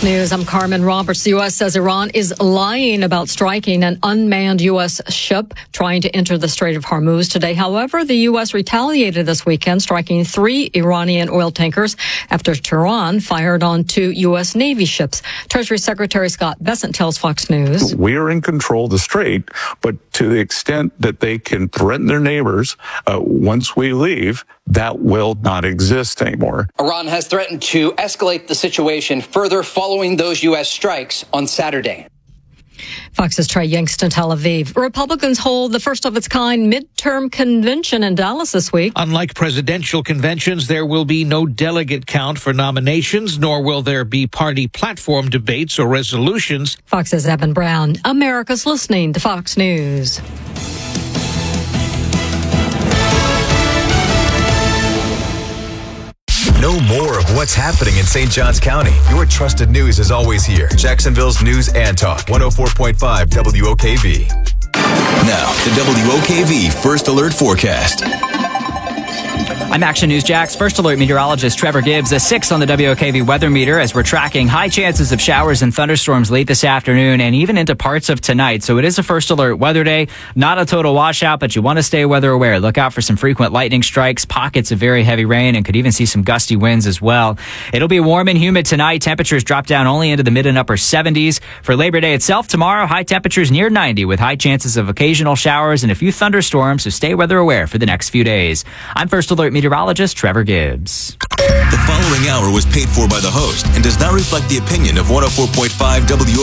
News. I'm Carmen Roberts. The U.S. says Iran is lying about striking an unmanned U.S. ship trying to enter the Strait of Hormuz today. However, the U.S. retaliated this weekend, striking 3 Iranian oil tankers after Tehran fired on 2 U.S. Navy ships. Treasury Secretary Scott Bessent tells Fox News. We are in control of the strait, but to the extent that they can threaten their neighbors once we leave, that will not exist anymore. Iran has threatened to escalate the situation further following those U.S. strikes on Saturday. Fox's Trey Yanks in Tel Aviv. Republicans hold the first of its kind midterm convention in Dallas this week. Unlike presidential conventions, there will be no delegate count for nominations, nor will there be party platform debates or resolutions. Fox's Evan Brown. America's listening to Fox News. Know more of what's happening in St. Johns County. Your trusted news is always here. Jacksonville's News and Talk, 104.5 WOKV. Now, the WOKV First Alert Forecast. I'm Action News Jax First Alert meteorologist Trevor Gibbs. A 6 on the WOKV weather meter as we're tracking high chances of showers and thunderstorms late this afternoon and even into parts of tonight. So it is a First Alert weather day. Not a total washout, but you want to stay weather aware. Look out for some frequent lightning strikes, pockets of very heavy rain, and could even see some gusty winds as well. It'll be warm and humid tonight. Temperatures drop down only into the mid and upper 70s. For Labor Day itself tomorrow, high temperatures near 90 with high chances of occasional showers and a few thunderstorms. So stay weather aware for the next few days. I'm First Alert meteorologist Trevor Gibbs. The following hour was paid for by the host and does not reflect the opinion of 104.5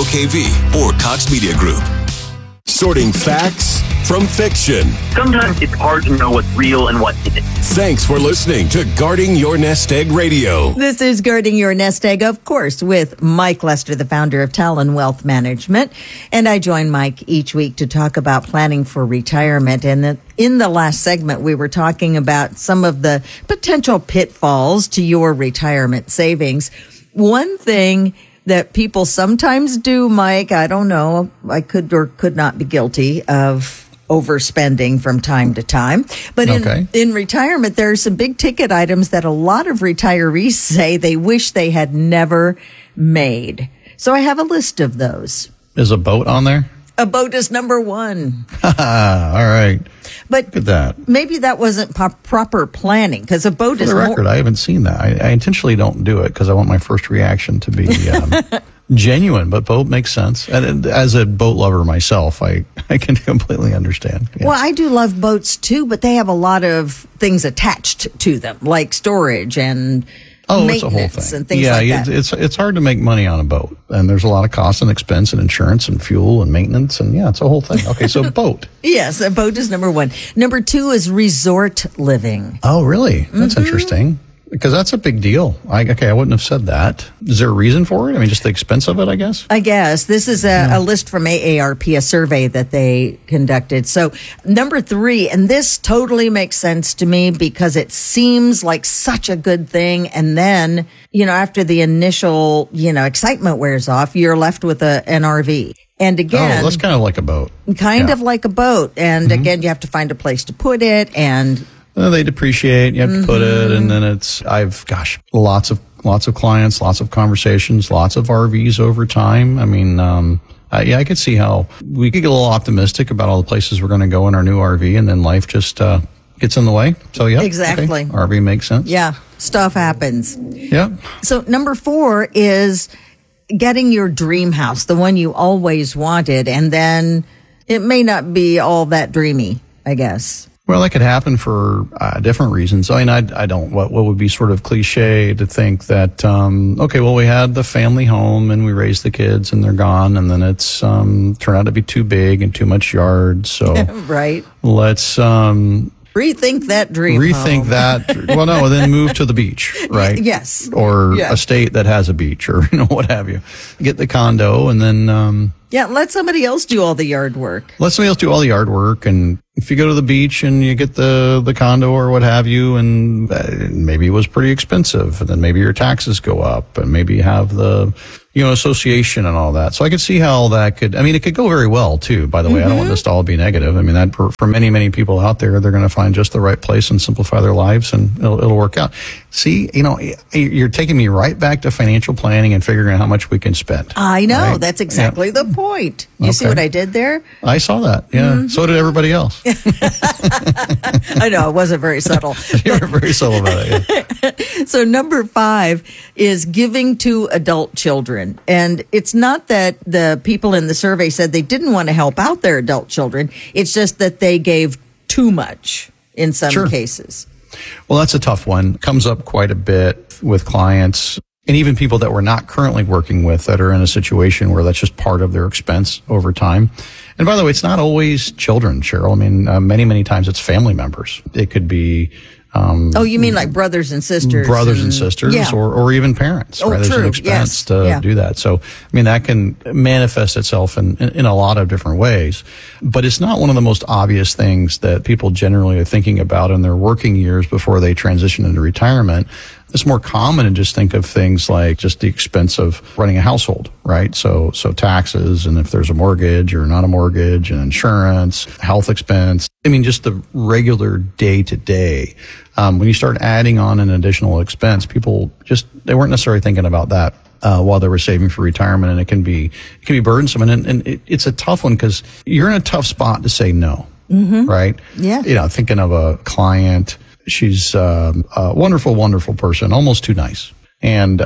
WOKV or Cox Media Group. Sorting facts from fiction. Sometimes it's hard to know what's real and what isn't. Thanks for listening to Guarding Your Nest Egg Radio. This is Guarding Your Nest Egg, of course, with Mike Lester, the founder of Talon Wealth Management. And I join Mike each week to talk about planning for retirement. And in the last segment, we were talking about some of the potential pitfalls to your retirement savings. One thing that people sometimes do, Mike, I don't know, I could or could not be guilty of overspending from time to time. But in retirement, there are some big ticket items that a lot of retirees say they wish they had never made. So I have a list of those. Is a boat on there? A boat is number one. All right. But look at that. Maybe that wasn't proper planning, because a boat is For the record, I haven't seen that. I intentionally don't do it because I want my first reaction to be genuine, but boat makes sense. And as a boat lover myself, I can completely understand. Yeah. Well, I do love boats too, but they have a lot of things attached to them, like storage and it's a whole thing. And things like that. It's hard to make money on a boat, and there's a lot of cost and expense and insurance and fuel and maintenance, and it's a whole thing. Okay, so boat. Yes, a boat is number one. Number two is resort living. Oh, really? That's interesting. Because that's a big deal. I wouldn't have said that. Is there a reason for it? I mean, just the expense of it, I guess? I guess. This is a list from AARP, a survey that they conducted. So number three, and this totally makes sense to me because it seems like such a good thing. And then, after the initial, excitement wears off, you're left with an RV. And again, that's kind of like a boat. Kind of like a boat. And again, you have to find a place to put it, and they depreciate. You have to put it, and then I've lots of clients, lots of conversations, lots of RVs over time. I mean, I could see how we could get a little optimistic about all the places we're going to go in our new RV, and then life just gets in the way. So exactly. Okay. RV makes sense. Yeah, stuff happens. Yeah. So number four is getting your dream house, the one you always wanted, and then it may not be all that dreamy, I guess. Well, that could happen for different reasons. I mean, I don't, what would be sort of cliche to think that, we had the family home and we raised the kids and they're gone, and then it's turned out to be too big and too much yard. So right. Let's rethink that dream home. That. Well, no, then move to the beach, right? Yes. Or a state that has a beach, or what have you. Get the condo, and then let somebody else do all the yard work. Let somebody else do all the yard work, and If you go to the beach and you get the condo or what have you, and maybe it was pretty expensive, and then maybe your taxes go up, and maybe you have the, association and all that. So I could see how that it could go very well too, by the way. I don't want this to all be negative. I mean, that for many, many people out there, they're going to find just the right place and simplify their lives, and it'll work out. See, you're taking me right back to financial planning and figuring out how much we can spend. I know. Right? That's exactly the point. You see what I did there? I saw that. Yeah. So did everybody else. I know. It wasn't very subtle. You were very subtle about it. Yeah. So number 5 is giving to adult children. And it's not that the people in the survey said they didn't want to help out their adult children. It's just that they gave too much in some cases. Well, that's a tough one. Comes up quite a bit with clients and even people that we're not currently working with that are in a situation where that's just part of their expense over time. And by the way, it's not always children, Cheryl. I mean, many, many times it's family members. It could be you mean like brothers and sisters? Brothers and sisters, yeah. or even parents, right? There's an expense to do that. So, I mean, that can manifest itself in a lot of different ways. But it's not one of the most obvious things that people generally are thinking about in their working years before they transition into retirement. It's more common to just think of things like just the expense of running a household, right? So taxes, and if there's a mortgage or not a mortgage, and insurance, health expense. I mean, just the regular day to day. When you start adding on an additional expense, people they weren't necessarily thinking about that while they were saving for retirement, and it can be burdensome, and it's a tough one because you're in a tough spot to say no, right? Yeah. Thinking of a client. She's a wonderful, wonderful person, almost too nice. And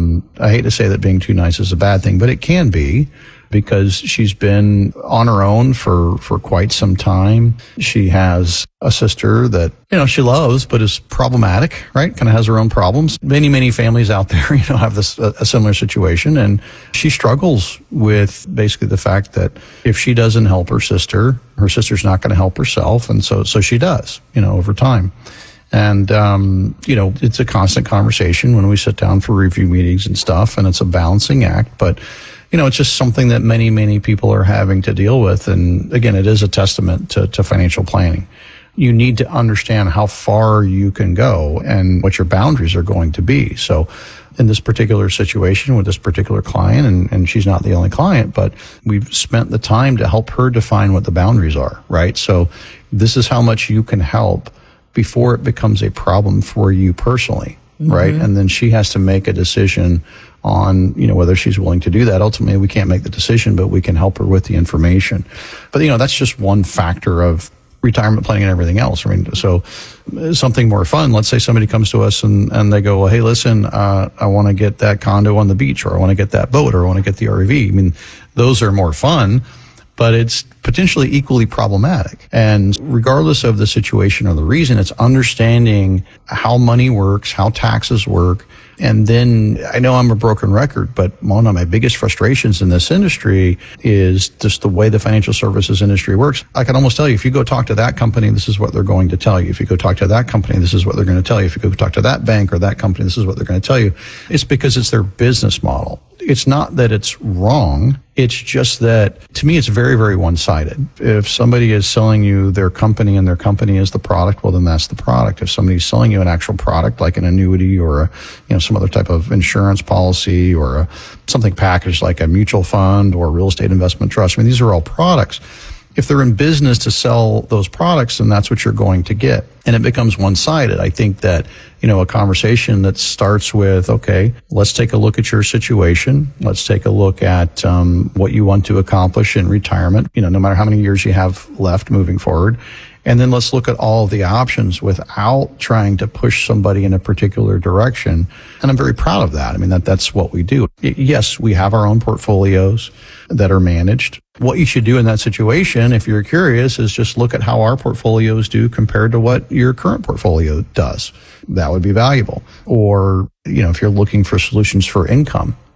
I hate to say that being too nice is a bad thing, but it can be because she's been on her own for quite some time. She has a sister that, she loves, but is problematic, right? Kind of has her own problems. Many, many families out there, have this a similar situation. And she struggles with basically the fact that if she doesn't help her sister's not going to help herself. And so she does, over time. And, it's a constant conversation when we sit down for review meetings and stuff, and it's a balancing act. But, it's just something that many, many people are having to deal with. And again, it is a testament to financial planning. You need to understand how far you can go and what your boundaries are going to be. So in this particular situation with this particular client, and she's not the only client, but we've spent the time to help her define what the boundaries are, right? So this is how much you can help before it becomes a problem for you personally, right? And then she has to make a decision on, whether she's willing to do that. Ultimately, we can't make the decision, but we can help her with the information. But, that's just one factor of retirement planning and everything else. I mean, so something more fun. Let's say somebody comes to us and they go, well, hey, listen, I want to get that condo on the beach, or I want to get that boat, or I want to get the RV. I mean, those are more fun, but it's potentially equally problematic. And regardless of the situation or the reason, it's understanding how money works, how taxes work. And then I know I'm a broken record, but one of my biggest frustrations in this industry is just the way the financial services industry works. I can almost tell you, if you go talk to that company, this is what they're going to tell you. If you go talk to that company, this is what they're going to tell you. If you go talk to that bank or that company, this is what they're going to tell you. It's because it's their business model. It's not that it's wrong. It's just that, to me, it's very, very one-sided. If somebody is selling you their company and their company is the product, well, then that's the product. If somebody's selling you an actual product like an annuity or some other type of insurance policy or something packaged like a mutual fund or real estate investment trust, I mean, these are all products. If they're in business to sell those products, then that's what you're going to get. And it becomes one-sided. I think that, a conversation that starts with, okay, let's take a look at your situation. Let's take a look at what you want to accomplish in retirement, no matter how many years you have left moving forward. And then let's look at all of the options without trying to push somebody in a particular direction. And I'm very proud of that. I mean, that's what we do. Yes, we have our own portfolios that are managed. What you should do in that situation, if you're curious, is just look at how our portfolios do compared to what your current portfolio does. That would be valuable. Or, if you're looking for solutions for income,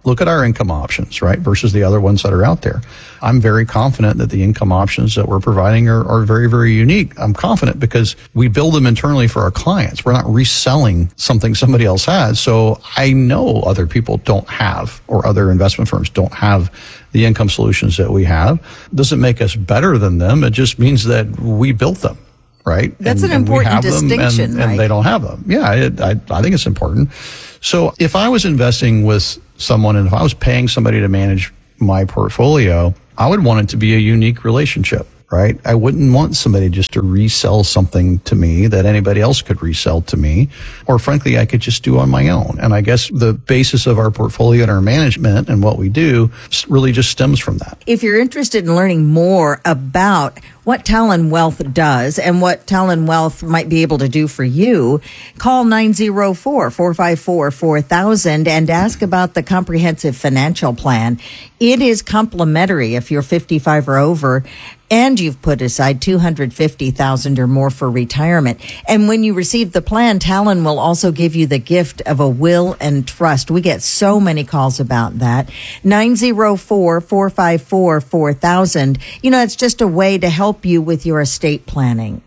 look at our income options, right, versus the other ones that are out there. I'm very confident that the income options that we're providing are very, very unique. I'm confident because we build them internally for our clients. We're not reselling something somebody else has. So I know other people don't have, or other investment firms don't have the income solutions that we have. Doesn't make us better than them. It just means that we built them. Right. That's an important distinction, and they don't have them. Yeah, I think it's important. So if I was investing with someone and if I was paying somebody to manage my portfolio, I would want it to be a unique relationship, right? I wouldn't want somebody just to resell something to me that anybody else could resell to me, or frankly, I could just do on my own. And I guess the basis of our portfolio and our management and what we do really just stems from that. If you're interested in learning more about what Talon Wealth does and what Talon Wealth might be able to do for you, call 904-454-4000 and ask about the comprehensive financial plan. It is complimentary if you're 55 or over and you've put aside $250,000 or more for retirement. And when you receive the plan, Talon will also give you the gift of a will and trust. We get so many calls about that. 904-454-4000. You know, it's just a way to help you with your estate planning.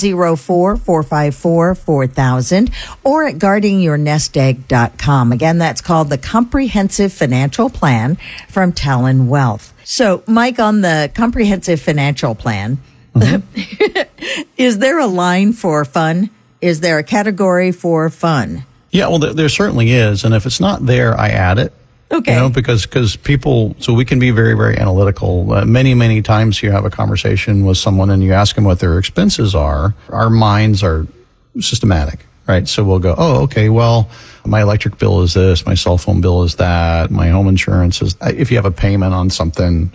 904-454-4000 or at guardingyournestegg.com. Again, that's called the Comprehensive Financial Plan from Talon Wealth. So, Mike, on the Comprehensive Financial Plan, is there a line for fun? Is there a category for fun? Yeah, well, there certainly is. And if it's not there, I add it. Okay. You know, because people, so we can be very, very analytical. Many times you have a conversation with someone and you ask them what their expenses are. Our minds are systematic, right? So we'll go, oh, okay, well, my electric bill is this, my cell phone bill is that, my home insurance is, if you have a payment on something,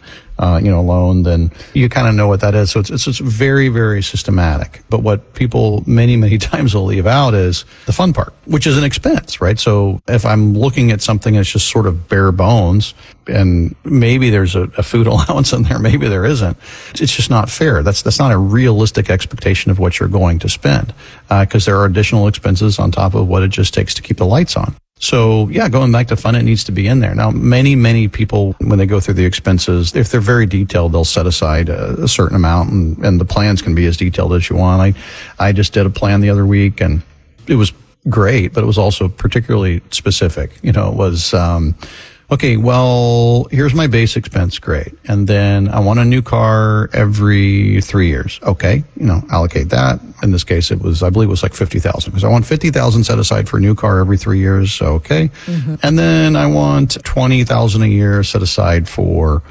loan, then you kind of know what that is. So it's very, very systematic. But what people many times will leave out is the fun part, which is an expense, right? So if I'm looking at something that's just sort of bare bones, and maybe there's a food allowance in there, maybe there isn't, it's just not fair. That's not a realistic expectation of what you're going to spend, because there are additional expenses on top of what it just takes to keep the lights on. So, yeah, going back to fun, it needs to be in there. Now, many people, when they go through the expenses, if they're very detailed, they'll set aside a certain amount, and the plans can be as detailed as you want. I just did a plan the other week, and it was great, but it was also particularly specific. You know, it was, okay, well, here's my base expense. Great. And then I want a new car every 3 years. Okay. Allocate that. In this case, I believe it was like 50,000 because I want 50,000 set aside for a new car every 3 years. Okay. Mm-hmm. And then I want 20,000 a year set aside for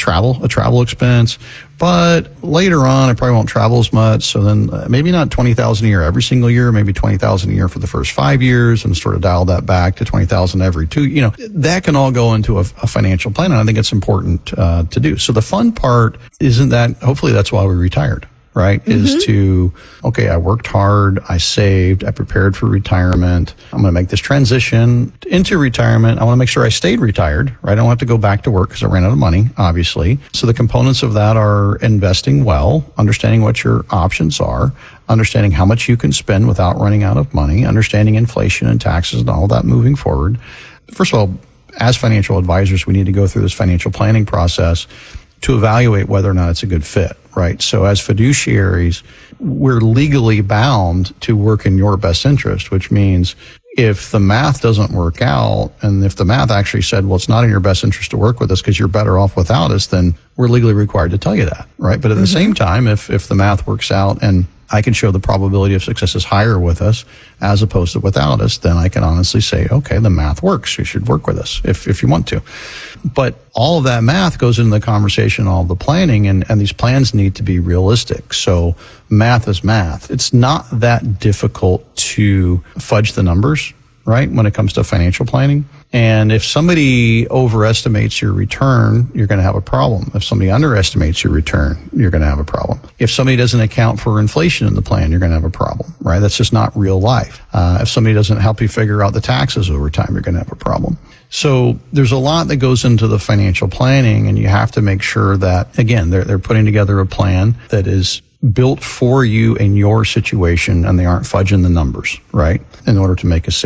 a travel expense. But later on, I probably won't travel as much. So then maybe not 20,000 a year every single year, maybe 20,000 a year for the first 5 years and sort of dial that back to 20,000 every 2. That can all go into a financial plan. And I think it's important to do. So the fun part isn't that, hopefully that's why we retired. Right? Mm-hmm. Is to, okay, I worked hard, I saved, I prepared for retirement. I'm going to make this transition into retirement. I want to make sure I stayed retired, right? I don't have to go back to work because I ran out of money, obviously. So the components of that are investing well, understanding what your options are, understanding how much you can spend without running out of money, understanding inflation and taxes and all that moving forward. First of all, as financial advisors, we need to go through this financial planning process to evaluate whether or not it's a good fit, right? So as fiduciaries, we're legally bound to work in your best interest, which means if the math doesn't work out, and if the math actually said, well, it's not in your best interest to work with us because you're better off without us, then we're legally required to tell you that, right? But at the same time, if the math works out and I can show the probability of success is higher with us as opposed to without us, then I can honestly say, okay, the math works. You should work with us if you want to. But all of that math goes into the conversation, all of the planning, and these plans need to be realistic. So math is math. It's not that difficult to fudge the numbers, right, when it comes to financial planning. And if somebody overestimates your return, you're going to have a problem. If somebody underestimates your return, you're going to have a problem. If somebody doesn't account for inflation in the plan, you're going to have a problem, right? That's just not real life. If somebody doesn't help you figure out the taxes over time, you're going to have a problem. So there's a lot that goes into the financial planning, and you have to make sure that, again, they're putting together a plan that is built for you in your situation, and they aren't fudging the numbers, right, in order to make a sale.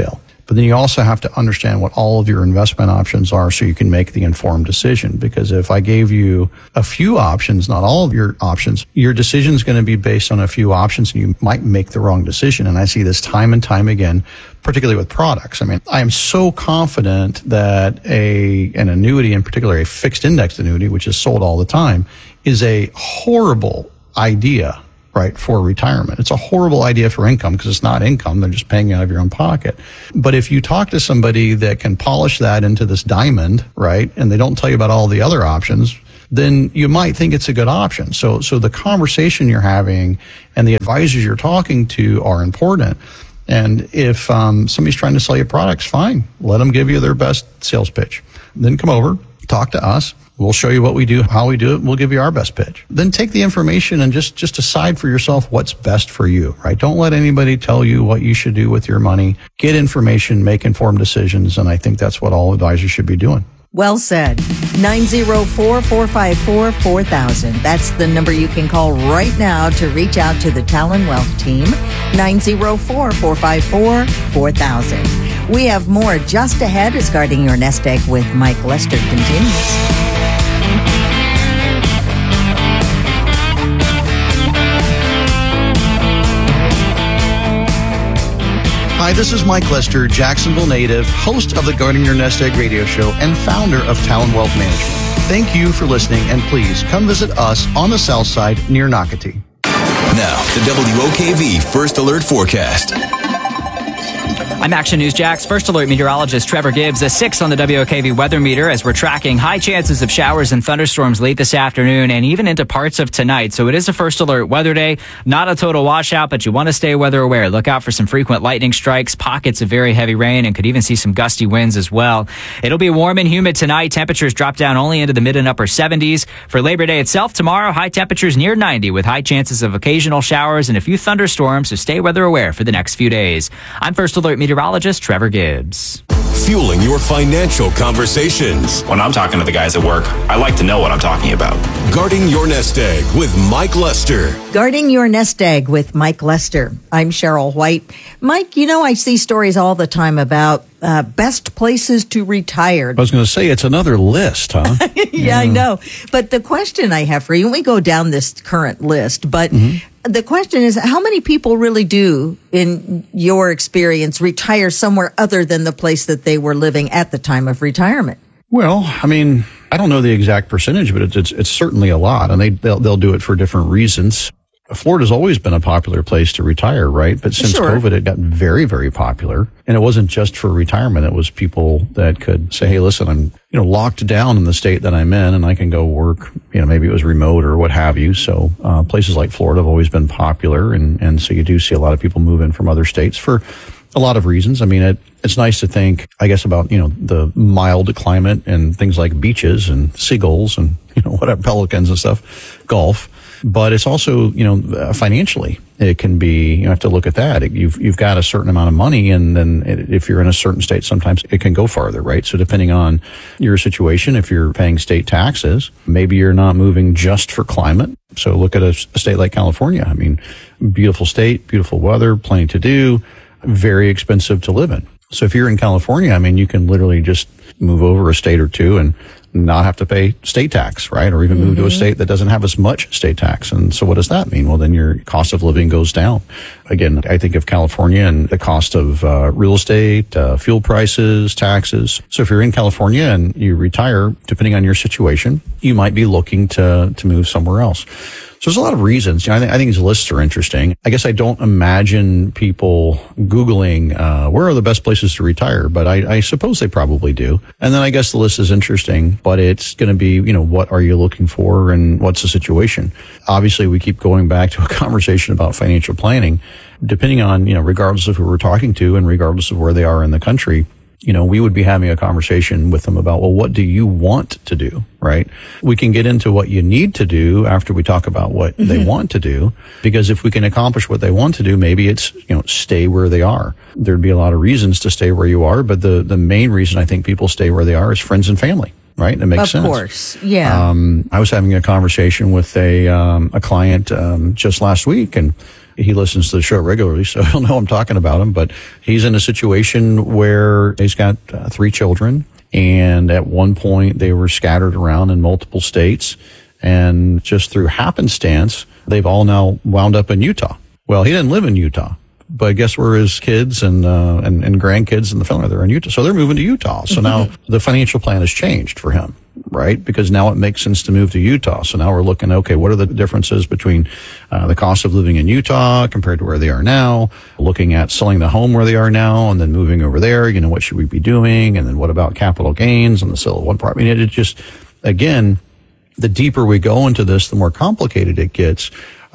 But then you also have to understand what all of your investment options are so you can make the informed decision. Because if I gave you a few options, not all of your options, your decision is going to be based on a few options and you might make the wrong decision. And I see this time and time again, particularly with products. I mean, I am so confident that an annuity, in particular a fixed indexed annuity, which is sold all the time, is a horrible idea, right, for retirement. It's a horrible idea for income because it's not income. They're just paying you out of your own pocket. But if you talk to somebody that can polish that into this diamond, right, and they don't tell you about all the other options, then you might think it's a good option. So the conversation you're having and the advisors you're talking to are important. And if somebody's trying to sell you products, fine. Let them give you their best sales pitch. Then come over, talk to us. We'll show you what we do, how we do it. We'll give you our best pitch. Then take the information and just decide for yourself what's best for you, right? Don't let anybody tell you what you should do with your money. Get information, make informed decisions. And I think that's what all advisors should be doing. Well said. 904-454-4000. That's the number you can call right now to reach out to the Talon Wealth team. 904-454-4000. We have more just ahead as Guarding Your Nest Egg with Mike Lester continues. Hi, this is Mike Lester, Jacksonville native, host of the Guarding Your Nest Egg radio show and founder of Talon Wealth Management. Thank you for listening, and please come visit us on the south side near Nocatee. Now, the WOKV First Alert Forecast. I'm Action News Jax First Alert meteorologist Trevor Gibbs. A 6 on the WOKV weather meter as we're tracking high chances of showers and thunderstorms late this afternoon and even into parts of tonight. So it is a First Alert weather day. Not a total washout, but you want to stay weather aware. Look out for some frequent lightning strikes, pockets of very heavy rain, and could even see some gusty winds as well. It'll be warm and humid tonight. Temperatures drop down only into the mid and upper 70s. For Labor Day itself, tomorrow, high temperatures near 90 with high chances of occasional showers and a few thunderstorms. So stay weather aware for the next few days. I'm First Alert meteorologist Trevor Gibbs. Fueling your financial conversations. When I'm talking to the guys at work, I like to know what I'm talking about. Guarding Your Nest Egg with Mike Lester. Guarding Your Nest Egg with Mike Lester. I'm Cheryl White. Mike, you know, I see stories all the time about best places to retire. I was going to say, it's another list, huh? Yeah, I know. But the question I have for you, and we go down this current list, but the question is, how many people really do, in your experience, retire somewhere other than the place that they were living at the time of retirement? Well, I mean, I don't know the exact percentage, but it's certainly a lot, and they'll do it for different reasons. Florida's always been a popular place to retire, right? But since COVID, it got very, very popular. And it wasn't just for retirement. It was people that could say, hey, listen, I'm, locked down in the state that I'm in and I can go work, maybe it was remote or what have you. So, places like Florida have always been popular. And so you do see a lot of people move in from other states for a lot of reasons. I mean, it's nice to think, I guess, about, the mild climate and things like beaches and seagulls and, whatever, pelicans and stuff, golf. But it's also, financially, it can be, you have to look at that. You've got a certain amount of money, and then if you're in a certain state, sometimes it can go farther, right? So depending on your situation, if you're paying state taxes, maybe you're not moving just for climate. So look at a state like California. I mean, beautiful state, beautiful weather, plenty to do, very expensive to live in. So if you're in California, I mean, you can literally just move over a state or two and not have to pay state tax, right? Or even move to a state that doesn't have as much state tax. And so what does that mean? Well, then your cost of living goes down. Again, I think of California and the cost of real estate, fuel prices, taxes. So if you're in California and you retire, depending on your situation, you might be looking to move somewhere else. So there's a lot of reasons. I think these lists are interesting. I guess I don't imagine people Googling, where are the best places to retire, but I suppose they probably do. And then I guess the list is interesting, but it's going to be, what are you looking for and what's the situation? Obviously, we keep going back to a conversation about financial planning. Depending on, regardless of who we're talking to and regardless of where they are in the country, we would be having a conversation with them about, well, what do you want to do, right? We can get into what you need to do after we talk about what they want to do, because if we can accomplish what they want to do, maybe it's, stay where they are. There'd be a lot of reasons to stay where you are, but the main reason I think people stay where they are is friends and family. Right? It makes sense. Of course. Yeah. I was having a conversation with a client, just last week, and he listens to the show regularly, so he'll know I'm talking about him. But he's in a situation where he's got 3 children, and at one point they were scattered around in multiple states, and just through happenstance, they've all now wound up in Utah. Well, he didn't live in Utah, but guess where his kids and grandkids and the family, they're in Utah. So they're moving to Utah. So now the financial plan has changed for him, right? Because now it makes sense to move to Utah. So now we're looking, okay, what are the differences between the cost of living in Utah compared to where they are now? Looking at selling the home where they are now and then moving over there. You know, what should we be doing? And then what about capital gains on the sale of one property? I mean, it just, again, the deeper we go into this, the more complicated it gets.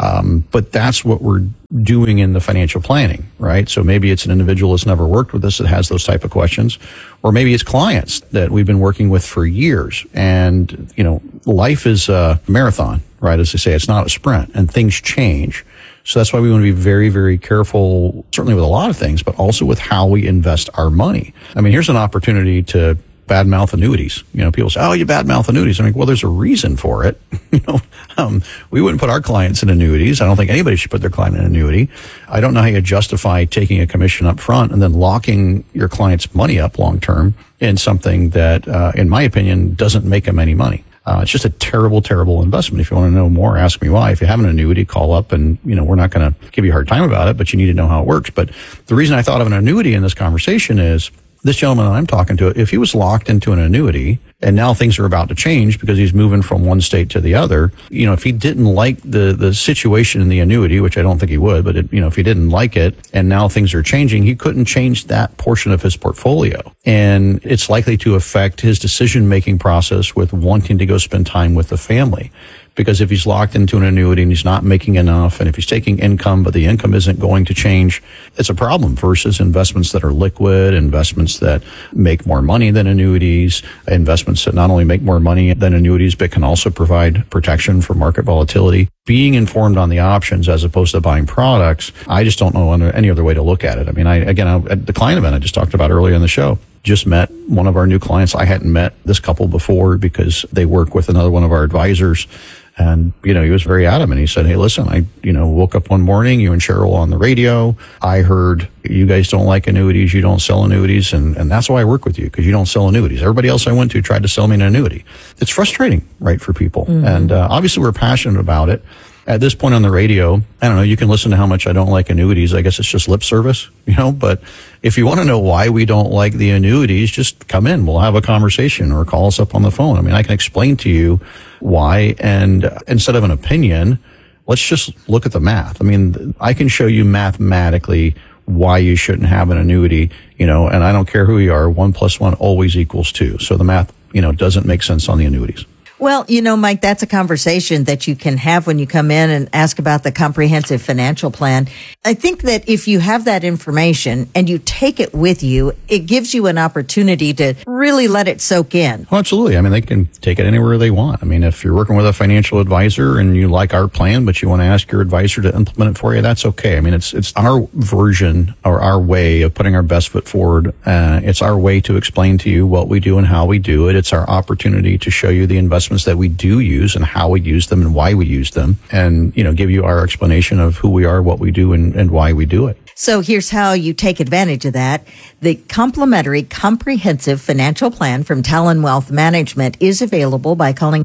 But that's what we're doing in the financial planning, right? So maybe it's an individual that's never worked with us that has those type of questions, or maybe it's clients that we've been working with for years. And, you know, life is a marathon, right? As they say, it's not a sprint, and things change. So that's why we want to be very, very careful, certainly with a lot of things, but also with how we invest our money. I mean, here's an opportunity to badmouth annuities. You know, people say, oh, you badmouth annuities. I mean, well, there's a reason for it. You know, we wouldn't put our clients in annuities. I don't think anybody should put their client in an annuity. I don't know how you justify taking a commission up front and then locking your client's money up long term in something that, in my opinion, doesn't make them any money. It's just a terrible, terrible investment. If you want to know more, ask me why. If you have an annuity, call up and, you know, we're not going to give you a hard time about it, but you need to know how it works. But the reason I thought of an annuity in this conversation is this gentleman that I'm talking to, if he was locked into an annuity and now things are about to change because he's moving from one state to the other, you know, if he didn't like the situation in the annuity, which I don't think he would, but it, you know, if he didn't like it and now things are changing, he couldn't change that portion of his portfolio. And it's likely to affect his decision-making process with wanting to go spend time with the family. Because if he's locked into an annuity and he's not making enough, and if he's taking income, but the income isn't going to change, it's a problem versus investments that are liquid, investments that make more money than annuities, investments that not only make more money than annuities, but can also provide protection for market volatility. Being informed on the options as opposed to buying products, I just don't know any other way to look at it. I mean, at the client event I just talked about earlier in the show, just met one of our new clients. I hadn't met this couple before because they work with another one of our advisors. And, you know, he was very adamant. He said, hey, listen, I woke up one morning, you and Cheryl on the radio. I heard you guys don't like annuities. You don't sell annuities. And that's why I work with you, because you don't sell annuities. Everybody else I went to tried to sell me an annuity. It's frustrating, right, for people. Mm-hmm. And obviously we're passionate about it. At this point on the radio, I don't know, you can listen to how much I don't like annuities. I guess it's just lip service, you know, but if you want to know why we don't like the annuities, just come in. We'll have a conversation or call us up on the phone. I mean, I can explain to you why, and instead of an opinion, let's just look at the math. I mean, I can show you mathematically why you shouldn't have an annuity, you know, and I don't care who you are, 1 + 1 always equals 2. So the math, you know, doesn't make sense on the annuities. Well, you know, Mike, that's a conversation that you can have when you come in and ask about the comprehensive financial plan. I think that if you have that information and you take it with you, it gives you an opportunity to really let it soak in. Well, absolutely. I mean, they can take it anywhere they want. I mean, if you're working with a financial advisor and you like our plan, but you want to ask your advisor to implement it for you, that's okay. I mean, it's our version or our way of putting our best foot forward. It's our way to explain to you what we do and how we do it. It's our opportunity to show you the investment that we do use and how we use them and why we use them, and, you know, give you our explanation of who we are, what we do, and why we do it. So here's how you take advantage of that. The complimentary comprehensive financial plan from Talon Wealth Management is available by calling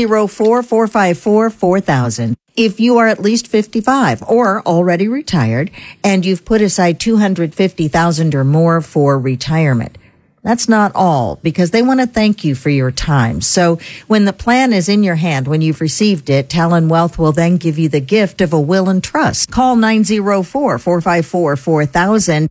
904-454-4000. If you are at least 55 or already retired and you've put aside $250,000 or more for retirement. That's not all, because they want to thank you for your time. So when the plan is in your hand, when you've received it, Talon Wealth will then give you the gift of a will and trust. Call 904-454-4000,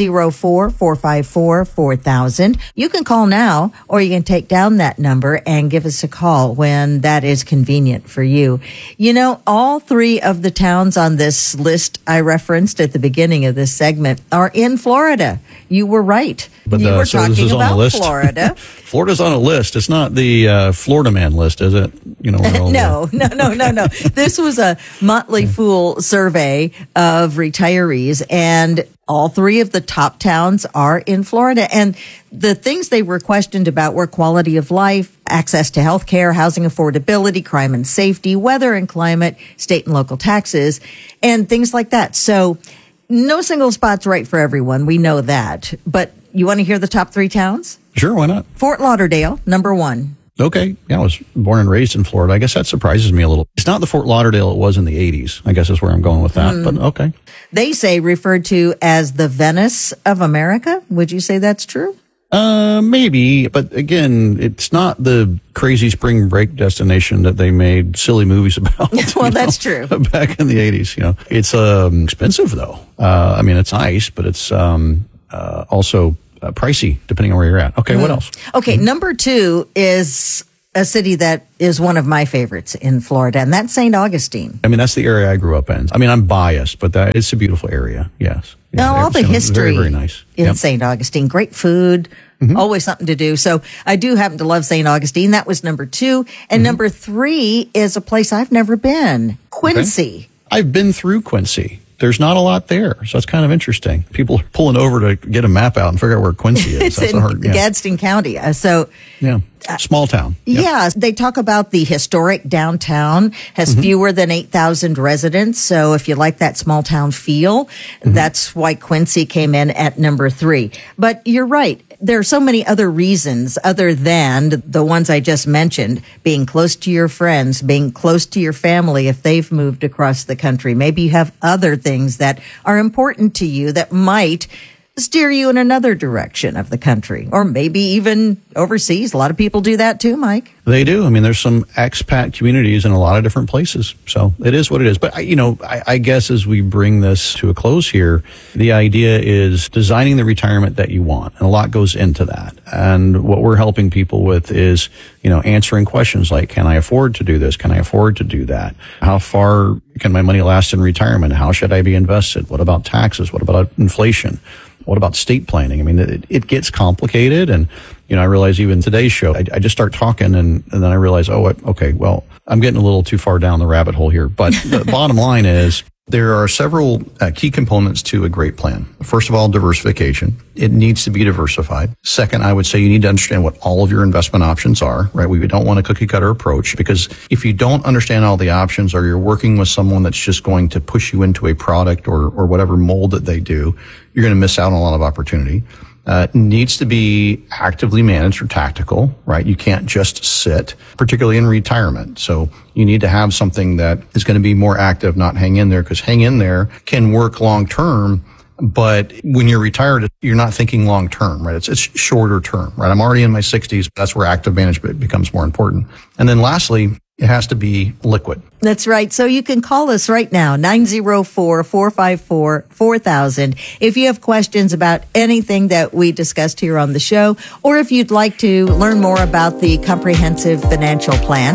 904-454-4000. You can call now, or you can take down that number and give us a call when that is convenient for you. You know, all 3 of the towns on this list I referenced at the beginning of this segment are in Florida. You were right. But you were talking about Florida. Florida's on a list. It's not the Florida Man list, is it? You know. No. This was a Motley Fool survey of retirees, and all 3 of the top towns are in Florida. And the things they were questioned about were quality of life, access to health care, housing affordability, crime and safety, weather and climate, state and local taxes, and things like that. So no single spot's right for everyone. We know that. But you want to hear the top 3 towns? Sure, why not? Fort Lauderdale, number 1. Okay. Yeah, I was born and raised in Florida. I guess that surprises me a little. It's not the Fort Lauderdale it was in the 80s. I guess is where I'm going with that, but okay. They say referred to as the Venice of America. Would you say that's true? Maybe, but again, it's not the crazy spring break destination that they made silly movies about. Well, that's true. Back in the 80s, It's expensive though. I mean, it's nice, but it's also pricey depending on where you're at. Okay, what else? Okay, number 2 is a city that is one of my favorites in Florida, and that's St. Augustine. I mean, that's the area I grew up in. I mean, I'm biased, but it's a beautiful area. Yes. Now, all the history very, very nice. in St. Augustine, great food, always something to do. So I do happen to love St. Augustine. That was number 2. And number 3 is a place I've never been, Quincy. Okay. I've been through Quincy. There's not a lot there, so it's kind of interesting. People are pulling over to get a map out and figure out where Quincy is. It's in Gadsden County. Small town. Yep. Yeah, they talk about the historic downtown has fewer than 8,000 residents. So if you like that small town feel, that's why Quincy came in at number 3. But you're right. There are so many other reasons other than the ones I just mentioned, being close to your friends, being close to your family if they've moved across the country. Maybe you have other things that are important to you that might steer you in another direction of the country, or maybe even overseas. A lot of people do that too, Mike. They do. I mean, there's some expat communities in a lot of different places. So it is what it is. But, I guess as we bring this to a close here, the idea is designing the retirement that you want. And a lot goes into that. And what we're helping people with is, answering questions like, can I afford to do this? Can I afford to do that? How far can my money last in retirement? How should I be invested? What about taxes? What about inflation? What about estate planning? I mean, it gets complicated. And, I realize even today's show, I just start talking and then I realize, okay, well, I'm getting a little too far down the rabbit hole here. But the bottom line is there are several key components to a great plan. First of all, diversification. It needs to be diversified. Second, I would say you need to understand what all of your investment options are, right? We don't want a cookie cutter approach, because if you don't understand all the options, or you're working with someone that's just going to push you into a product or whatever mold that they do, you're going to miss out on a lot of opportunity. Needs to be actively managed or tactical, right? You can't just sit, particularly in retirement. So you need to have something that is going to be more active, not hang in there, because hang in there can work long term. But when you're retired, you're not thinking long term, right? It's shorter term, right? I'm already in my 60s. That's where active management becomes more important. And then lastly, it has to be liquid. That's right. So you can call us right now, 904-454-4000. If you have questions about anything that we discussed here on the show, or if you'd like to learn more about the comprehensive financial plan,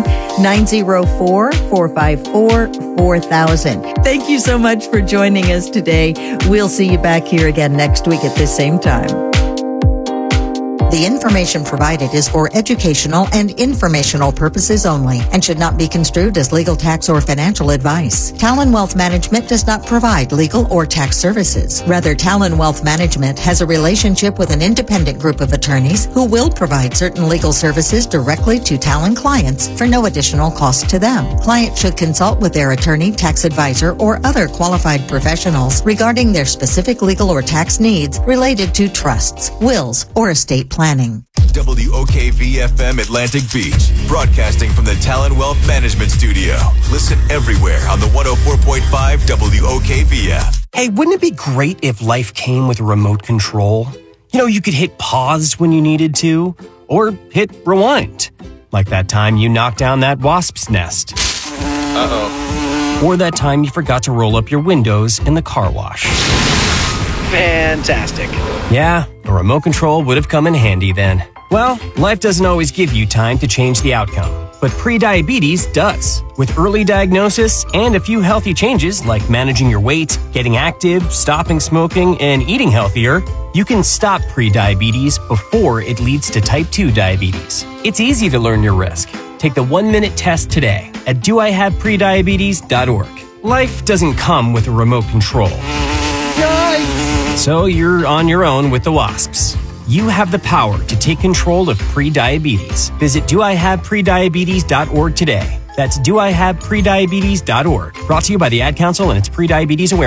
904-454-4000. Thank you so much for joining us today. We'll see you back here again next week at this same time. The information provided is for educational and informational purposes only and should not be construed as legal, tax, or financial advice. Talon Wealth Management does not provide legal or tax services. Rather, Talon Wealth Management has a relationship with an independent group of attorneys who will provide certain legal services directly to Talon clients for no additional cost to them. Clients should consult with their attorney, tax advisor, or other qualified professionals regarding their specific legal or tax needs related to trusts, wills, or estate planning. WOKV-FM Atlantic Beach, broadcasting from the Talon Wealth Management Studio. Listen everywhere on the 104.5 WOKV app. Hey, wouldn't it be great if life came with a remote control? You could hit pause when you needed to, or hit rewind. Like that time you knocked down that wasp's nest. Uh-oh. Or that time you forgot to roll up your windows in the car wash. Fantastic. Yeah, a remote control would have come in handy then. Well, life doesn't always give you time to change the outcome, but prediabetes does. With early diagnosis and a few healthy changes like managing your weight, getting active, stopping smoking, and eating healthier, you can stop prediabetes before it leads to type 2 diabetes. It's easy to learn your risk. Take the 1-minute test today at doihaveprediabetes.org. Life doesn't come with a remote control. Yikes! So you're on your own with the wasps. You have the power to take control of prediabetes. Visit doihaveprediabetes.org today. That's doihaveprediabetes.org. Brought to you by the Ad Council and its Prediabetes Awareness